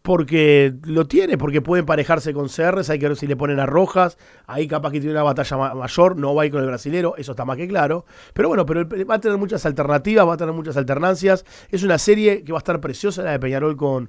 porque lo tiene, porque puede emparejarse con CRs, hay que ver si le ponen a Rojas, ahí capaz que tiene una batalla mayor, no va a ir con el brasilero, eso está más que claro. Pero bueno, pero va a tener muchas alternativas, va a tener muchas alternancias. Es una serie que va a estar preciosa, la de Peñarol